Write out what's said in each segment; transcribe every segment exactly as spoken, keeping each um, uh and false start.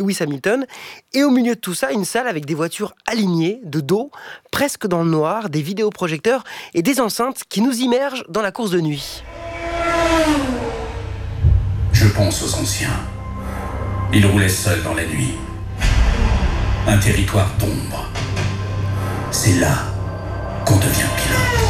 Lewis Hamilton. Et au milieu de tout ça, une salle avec des voitures alignées, de dos, presque dans le noir, des vidéoprojecteurs et des enceintes qui nous immergent dans la course de nuit. Je pense aux anciens. Ils roulaient seuls dans la nuit. Un territoire d'ombre. C'est là qu'on devient pilote.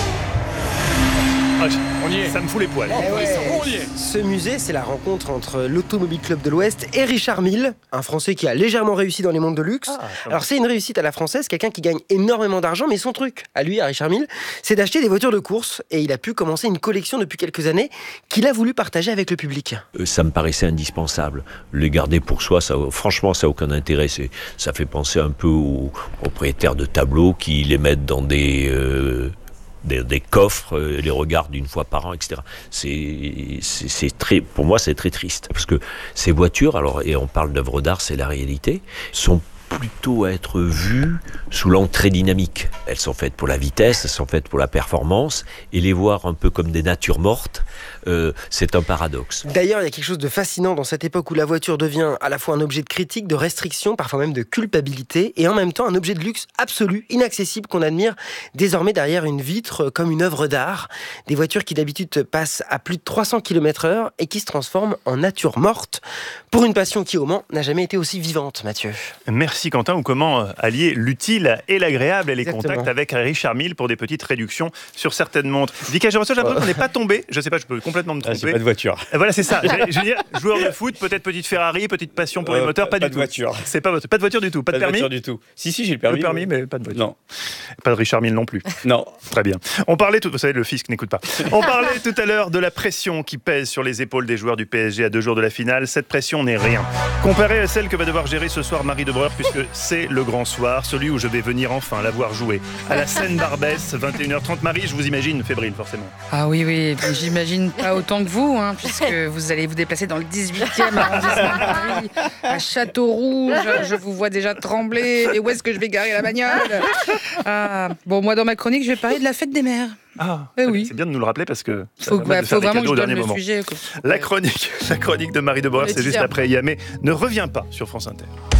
Ah, on y est, ça me fout les poils. Eh ouais. On y est. Ce musée, c'est la rencontre entre l'Automobile Club de l'Ouest et Richard Mille, un Français qui a légèrement réussi dans les mondes de luxe. Ah, Alors c'est une réussite à la française, quelqu'un qui gagne énormément d'argent, mais son truc, à lui, à Richard Mille, c'est d'acheter des voitures de course. Et il a pu commencer une collection depuis quelques années qu'il a voulu partager avec le public. Ça me paraissait indispensable. Les garder pour soi, ça, franchement, ça n'a aucun intérêt. C'est, ça fait penser un peu aux propriétaires de tableaux qui les mettent dans des... Euh, Des, des coffres, euh, les regardent une fois par an, et cetera. C'est, c'est, c'est très, pour moi, c'est très triste. Parce que ces voitures, alors, et on parle d'œuvres d'art, c'est la réalité, sont plutôt à être vues sous l'angle très dynamique. Elles sont faites pour la vitesse, elles sont faites pour la performance, et les voir un peu comme des natures mortes, euh, c'est un paradoxe. D'ailleurs, il y a quelque chose de fascinant dans cette époque où la voiture devient à la fois un objet de critique, de restriction, parfois même de culpabilité, et en même temps un objet de luxe absolu, inaccessible, qu'on admire désormais derrière une vitre comme une œuvre d'art. Des voitures qui d'habitude passent à plus de trois cents kilomètres heure et qui se transforment en nature morte pour une passion qui, au Mans, n'a jamais été aussi vivante, Mathieu. Merci Quentin, ou comment allier l'utile et l'agréable et les Exactement. contacts avec Richard Mille pour des petites réductions sur certaines montres. Vika Gérosso, j'ai l'impression qu'on n'est pas tombé, je sais pas, je peux complètement me Ah, tromper. j'ai pas de voiture. Euh, Voilà, c'est ça. Je veux dire, joueur de foot, peut-être petite Ferrari, petite passion pour Euh, les moteurs, pas, pas du de tout. voiture. C'est pas, votre- pas de voiture du tout, pas, Pas de de permis. voiture du tout. Si, si, j'ai le permis. Le permis, mais- mais pas de voiture. Non. Pas de Richard Mille non plus. Non. Très bien. On parlait, tout, vous savez, le fisc n'écoute pas. On parlait tout à l'heure de la pression qui pèse sur les épaules des joueurs du P S G à deux jours de la finale. Cette pression n'est rien comparée à celle que va devoir gérer ce soir Marie de Breuer, puisque c'est le grand soir, celui où je vais venir enfin la voir jouer. À la Seine-Barbès, vingt et une heures trente. Marie, je vous imagine fébrile, forcément. Ah oui, oui, j'imagine pas autant que vous, hein, puisque vous allez vous déplacer dans le dix-huitième arrondissement de Paris, à Châteaurouge. Je vous vois déjà trembler. Et où est-ce que je vais garer la bagnole? Ah, bon, moi, dans ma chronique, je vais parler de la fête des mères. Ah, Eh oui. c'est bien de nous le rappeler parce que ça Faut, permet bah, de faire faut des vraiment que cadeaux je au donne dernier le moment. sujet. La chronique, la chronique de Marie de Breuer, Mais c'est juste tiens. après Yamé. Ne reviens pas sur France Inter.